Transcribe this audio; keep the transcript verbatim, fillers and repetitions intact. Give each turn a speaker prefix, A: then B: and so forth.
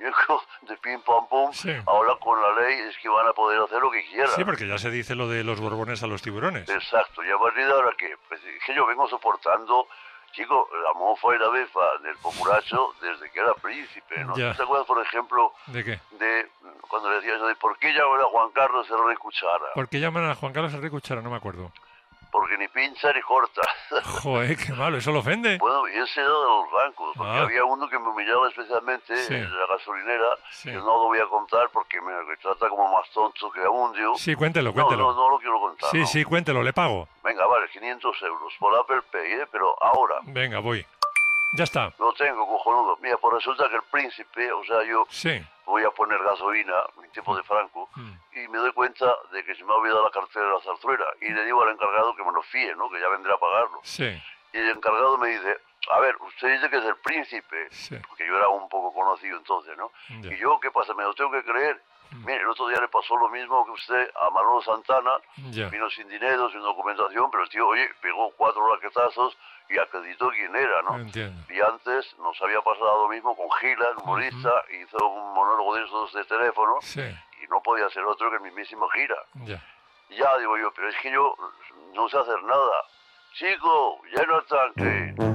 A: muñeco de pim pam pum,
B: Sí.
A: ahora con la ley es que van a poder hacer lo que quieran.
B: Sí, porque ya se dice lo de los borbones a los tiburones.
A: Exacto, y a partir de ahora que, pues, que yo vengo soportando, chico, la mofa y la befa del populacho desde que era príncipe, ¿no?
B: Ya.
A: ¿Tú te acuerdas, por ejemplo,
B: ¿De qué?
A: de cuando le decías de por qué llaman a Juan Carlos el Rey Cuchara?
B: ¿Por qué llaman a Juan Carlos el Rey Cuchara? No me acuerdo.
A: Porque ni pincha ni corta.
B: Joder, qué malo, ¿eso lo ofende?
A: Bueno, y ese era de los bancos, porque
B: Ah.
A: había uno que me humillaba especialmente
B: Sí.
A: en la gasolinera,
B: Sí.
A: que no lo voy a contar porque me trata como más tonto que a un dios.
B: Sí, cuéntelo,
A: No,
B: cuéntelo.
A: no, no lo quiero contar.
B: Sí,
A: no.
B: sí, cuéntelo, le pago.
A: Venga, vale, quinientos euros por Apple Pay, ¿eh? Pero ahora
B: Venga, voy. Ya está.
A: lo tengo, cojonudo. Mira, pues resulta que el príncipe, o sea, yo
B: Sí.
A: voy a poner gasolina, mi tipo de franco,
B: Mm.
A: y me doy cuenta de que se me ha olvidado la cartera de la zarzuela. Y le digo al encargado que me lo fíe, ¿no? Que ya vendrá a pagarlo.
B: Sí.
A: Y el encargado me dice, a ver, usted dice que es el príncipe,
B: Sí.
A: porque yo era un poco conocido entonces, ¿no?
B: Ya.
A: Y yo, ¿qué pasa? ¿Me lo tengo que creer?
B: Mm.
A: Mire, el otro día le pasó lo mismo que usted a Manolo Santana,
B: Ya.
A: vino sin dinero, sin documentación, pero el tío, oye, pegó cuatro raquetazos y acreditó quién era, ¿no?
B: Entiendo.
A: Y antes nos había pasado lo mismo con Gila, el humorista, hizo un monólogo de esos de teléfono,
B: Sí.
A: y no podía ser otro que el mismísimo Gira.
B: Ya.
A: Ya, digo yo, pero es que yo no sé hacer nada. Chico, lleno el tanque.